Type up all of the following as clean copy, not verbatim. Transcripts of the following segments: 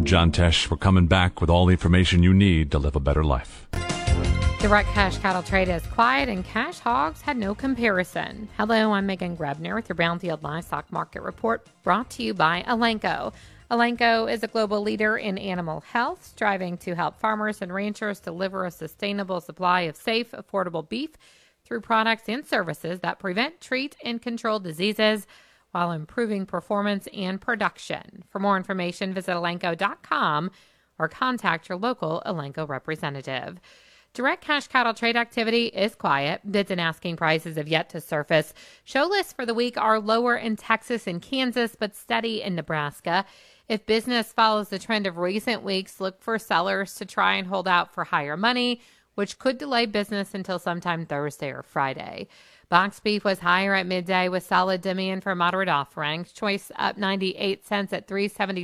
I'm John Tesh. We're coming back with all the information you need to live a better life. Direct cash cattle trade is quiet and cash hogs had no comparison. Hello, I'm Megan Grebner with your Brownfield Livestock Market Report, brought to you by Elanco. Elanco is a global leader in animal health, striving to help farmers and ranchers deliver a sustainable supply of safe, affordable beef through products and services that prevent, treat, and control diseases while improving performance and production. For more information, visit Elanco.com or contact your local Elanco representative. Direct cash cattle trade activity is quiet. Bids and asking prices have yet to surface. Show lists for the week are lower in Texas and Kansas, but steady in Nebraska. If business follows the trend of recent weeks, look for sellers to try and hold out for higher money, which could delay business until sometime Thursday or Friday. Box beef was higher at midday with solid demand for moderate offerings. Choice up 98 cents at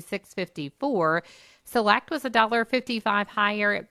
$376.54. Select was $1.55 higher at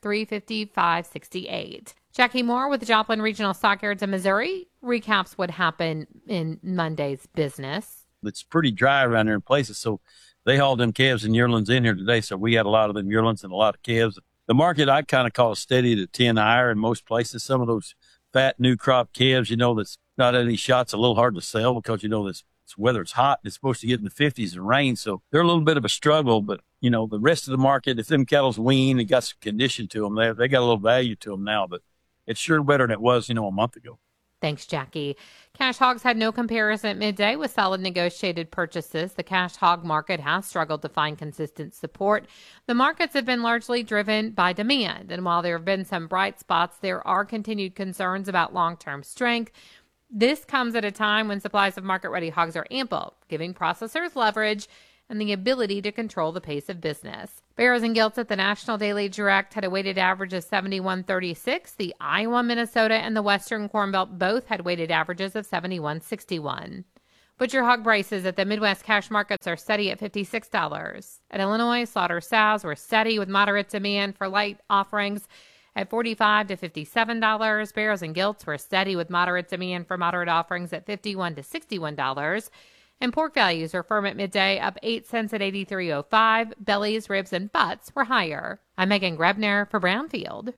$355.68. Jackie Moore with the Joplin Regional Stockyards in Missouri recaps what happened in Monday's business. It's pretty dry around there in places, so they hauled them calves and yearlings in here today, so we had a lot of them yearlings and a lot of calves. The market I kind of call steady to 10 higher in most places. Some of those fat new crop calves, that's not any shots, a little hard to sell because, this weather is hot. It's supposed to get in the 50s and rain, so they're a little bit of a struggle, but the rest of the market, if them cattle's wean and got some condition to them, they got a little value to them now, but it's sure better than it was, a month ago. Thanks, Jackie. Cash hogs had no comparison at midday with solid negotiated purchases. The cash hog market has struggled to find consistent support. The markets have been largely driven by demand, and while there have been some bright spots, there are continued concerns about long-term strength. This comes at a time when supplies of market-ready hogs are ample, giving processors leverage and the ability to control the pace of business. Barrows and Gilts at the National Daily Direct had a weighted average of 71.36. The Iowa, Minnesota, and the Western Corn Belt both had weighted averages of 71.61. Butcher hog prices at the Midwest cash markets are steady at $56. At Illinois, slaughter sows were steady with moderate demand for light offerings at $45 to $57. Barrows and Gilts were steady with moderate demand for moderate offerings at $51 to $61. And pork values are firm at midday, up 8 cents at $83.05. Bellies, ribs, and butts were higher. I'm Megan Grebner for Brownfield.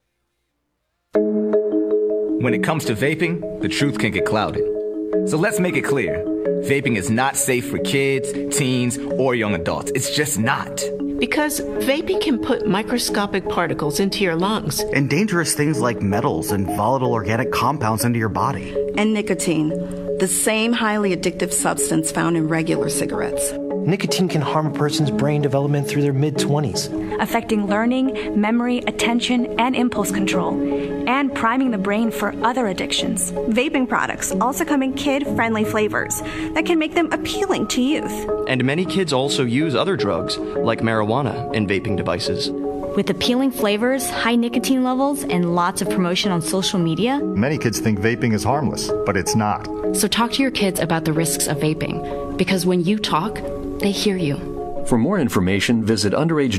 When it comes to vaping, the truth can get clouded. So let's make it clear. Vaping is not safe for kids, teens, or young adults. It's just not. Because vaping can put microscopic particles into your lungs. And dangerous things like metals and volatile organic compounds into your body. And nicotine, the same highly addictive substance found in regular cigarettes. Nicotine can harm a person's brain development through their mid-20s, affecting learning, memory, attention, and impulse control, and priming the brain for other addictions. Vaping products also come in kid-friendly flavors that can make them appealing to youth. And many kids also use other drugs, like marijuana, in vaping devices. With appealing flavors, high nicotine levels, and lots of promotion on social media, many kids think vaping is harmless, but it's not. So talk to your kids about the risks of vaping, because when you talk, they hear you. For more information, visit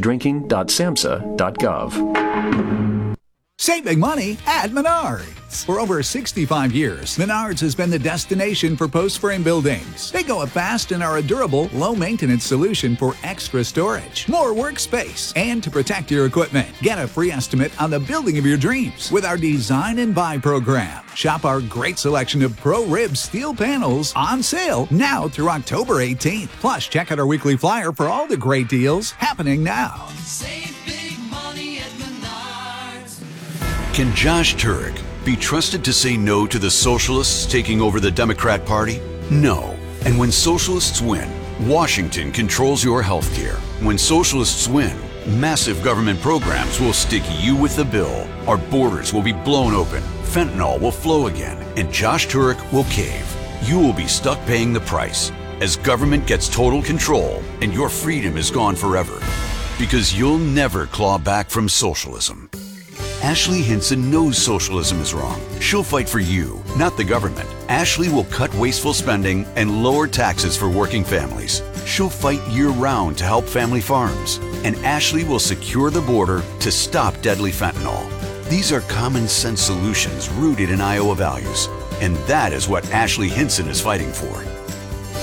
underagedrinking.samhsa.gov. Saving money at Menards. For over 65 years, Menards has been the destination for post-frame buildings. They go up fast and are a durable, low-maintenance solution for extra storage, more workspace, and to protect your equipment. Get a free estimate on the building of your dreams with our Design and Buy program. Shop our great selection of Pro-Rib steel panels on sale now through October 18th. Plus, check out our weekly flyer for all the great deals happening now. Save big money at Menards. Can Josh Turek be trusted to say no to the socialists taking over the Democrat Party? No. And when socialists win, Washington controls your health care. When socialists win, massive government programs will stick you with the bill. Our borders will be blown open, fentanyl will flow again, and Josh Turek will cave. You will be stuck paying the price as government gets total control and your freedom is gone forever. Because you'll never claw back from socialism. Ashley Hinson knows socialism is wrong. She'll fight for you, not the government. Ashley will cut wasteful spending and lower taxes for working families. She'll fight year-round to help family farms. And Ashley will secure the border to stop deadly fentanyl. These are common-sense solutions rooted in Iowa values. And that is what Ashley Hinson is fighting for.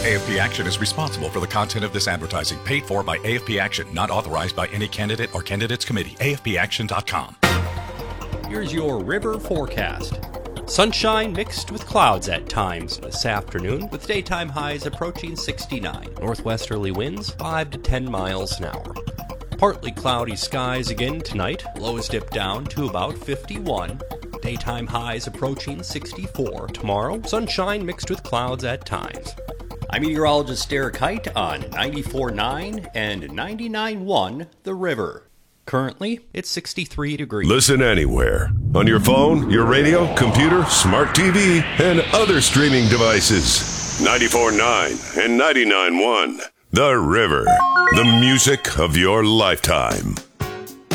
AFP Action is responsible for the content of this advertising, paid for by AFP Action, not authorized by any candidate or candidates committee. AFPAction.com. Here's your river forecast. Sunshine mixed with clouds at times this afternoon, with daytime highs approaching 69. Northwesterly winds 5 to 10 miles an hour. Partly cloudy skies again tonight. Lows dip down to about 51. Daytime highs approaching 64. Tomorrow, sunshine mixed with clouds at times. I'm meteorologist Derek Height on 94.9 and 99.1 The River. Currently, it's 63 degrees. Listen anywhere. On your phone, your radio, computer, smart TV, and other streaming devices. 94.9 and 99.1 The River. The music of your lifetime.